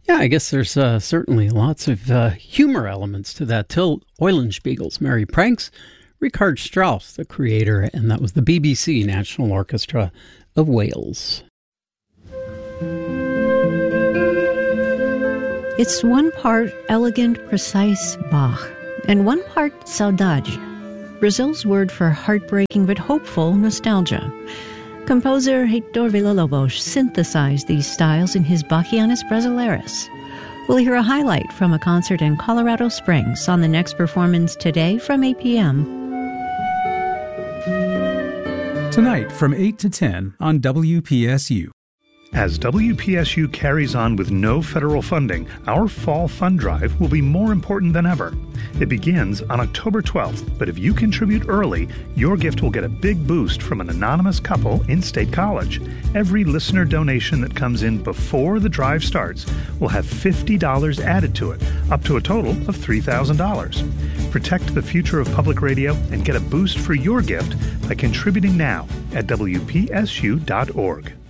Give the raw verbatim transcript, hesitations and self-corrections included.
Yeah, I guess there's uh, certainly lots of uh, humor elements to that. Till Eulenspiegel's Merry Pranks, Richard Strauss, the creator, and that was the B B C National Orchestra of Wales. It's one part elegant, precise Bach, and one part saudade, Brazil's word for heartbreaking but hopeful nostalgia. Composer Heitor Villa-Lobos synthesized these styles in his Bachianas Brasileiras. We'll hear a highlight from a concert in Colorado Springs on the next performance today from eight p.m. Tonight from eight to ten on W P S U. As W P S U carries on with no federal funding, our fall fund drive will be more important than ever. It begins on October twelfth, but if you contribute early, your gift will get a big boost from an anonymous couple in State College. Every listener donation that comes in before the drive starts will have fifty dollars added to it, up to a total of three thousand dollars. Protect the future of public radio and get a boost for your gift by contributing now at W P S U dot org.